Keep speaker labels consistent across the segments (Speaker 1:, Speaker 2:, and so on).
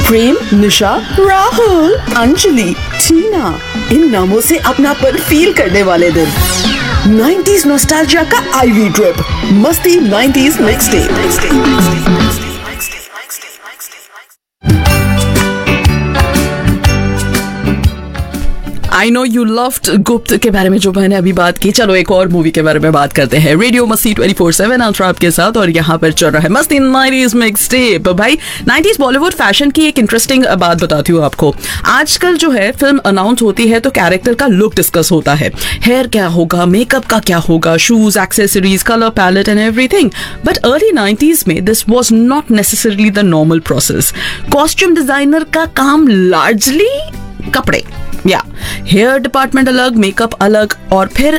Speaker 1: प्रेम, निशा, राहुल, अंजलि, टीना, इन नामों से अपनापन फील करने वाले दिन। 90s नॉस्टैल्जिया का आईवी ट्रिप, मस्ती 90s mix day. I know you loved गुप्त के बारे में जो मैंने अभी बात की। चलो एक और मूवी के बारे में बात करते हैं। रेडियो मस्ती 24/7 अल्ट्रा आपके साथ, और यहाँ पर चल रहा है मस्ती 90s मिक्स टेप। भाई 90s बॉलीवुड फैशन की एक इंटरेस्टिंग बात बताती हूँ आपको। आजकल जो है फिल्म अनाउंस होती है तो कैरेक्टर का लुक डिस्कस होता है, हेयर क्या होगा, मेकअप का क्या होगा, shoes, accessories, colour palette and everything. But early 90s में this was not necessarily the normal process. Costume designer का काम लार्जली कपड़े या हेयर डिपार्टमेंट अलग, मेकअप अलग। और फिर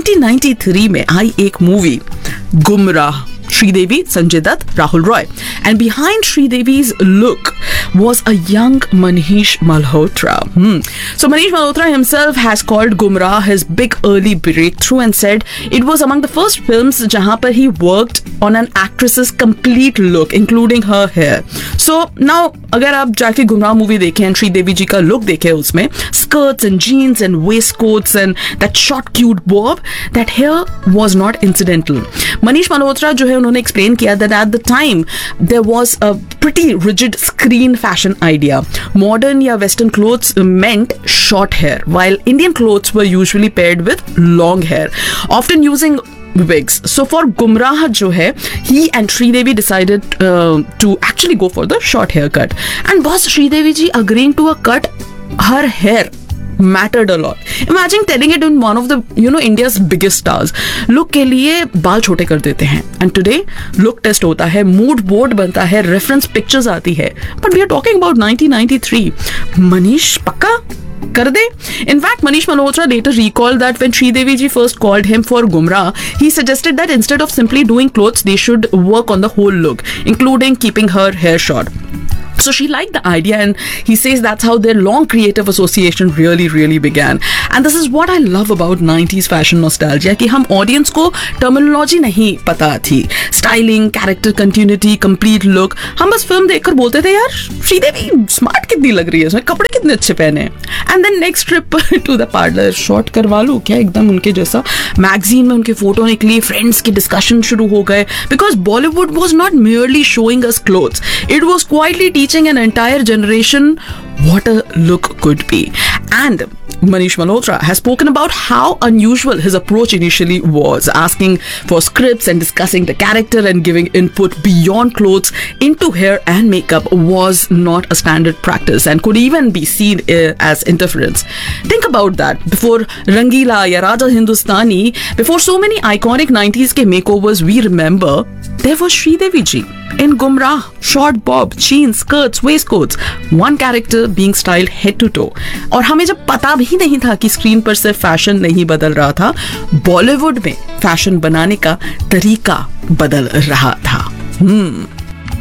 Speaker 1: 1993 में आई एक मूवी गुमराह, Sridevi, Sanjay Dutt, Rahul Roy, and behind Sridevi's look was a young Manish Malhotra. So Manish Malhotra himself has called Gumrah his big early breakthrough and said it was among the first films जहां पर he worked on an actress's complete look, including her hair. So now अगर आप जाके गुमराह movie देखें and Sridevi जी का look देखें, उसमें skirts and jeans and waistcoats and that short cute bob, that hair was not incidental. Manish Malhotra जो है उन्होंने explain किया that at the time there was a pretty rigid screen fashion idea. Modern या western clothes meant short hair, while Indian clothes were usually paired with long hair, often using wigs. So for Gumrah जो है, he and Sridevi decided to actually go for the short haircut. And boss Sridevi ji agreeing to a cut her hair mattered a lot. Imagine telling it in one of the India's biggest stars. Look के लिए बाल छोटे कर देते हैं, and today look test होता है, mood board बनता है, रेफरेंस पिक्चर्स आती है. But we are talking about 1993. Manish पक्का कर दे. In fact, Manish Malhotra later recalled that when Sridevi ji first called him for Gumrah, he suggested that instead of simply doing clothes, they should work on the whole look, including keeping her hair short. So she liked the idea, and he says that's how their long creative association really began. And this is what I love about 90s fashion nostalgia, कि हम audience को terminology नहीं पता थी. Styling, character continuity, complete look. हम बस film देखकर बोलते थे यार श्रीदेवी स्मार्ट कितनी लग रही है, इसमें कपड़े कितने अच्छे पहने. And then next trip to the parlor, short करवा लूं क्या एकदम उनके जैसा. मैगजीन में उनके फोटो निकली, फ्रेंड्स की डिस्कशन शुरू हो गए. Because Bollywood was not merely showing us clothes, it was quietly teaching an entire generation what a look could be. And Manish Malhotra has spoken about how unusual his approach initially was, asking for scripts and discussing the character and giving input beyond clothes into hair and makeup was not a standard practice and could even be seen as interference. Think about that. Before Rangila ya Raja Hindustani, before so many iconic 90s ke makeovers we remember, there was Sridevi ji in Gumrah, short bob, jeans, skirts, waistcoats, one character being styled head to toe. और हमें जब पता भी नहीं था कि screen पर सिर्फ फैशन नहीं बदल रहा था, बॉलीवुड में फैशन बनाने का तरीका बदल रहा था.